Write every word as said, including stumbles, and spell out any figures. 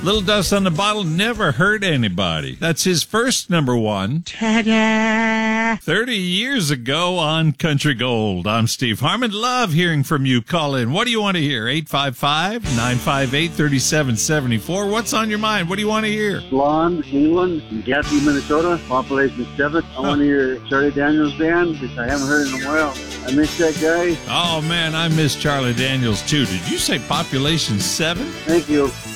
Little Dust on the Bottle never hurt anybody. That's his first number one. Ta-da! thirty years ago on Country Gold. I'm Steve Harmon. Love hearing from you. Call in. What do you want to hear? eight five five, nine five eight, three seven seven four. What's on your mind? What do you want to hear? Blonde, England, Gaffney, Minnesota, population seven. I want to hear Charlie Daniels Band, because I haven't heard it in a while. I miss that guy. Oh, man, I miss Charlie Daniels, too. Did you say population seven? Thank you.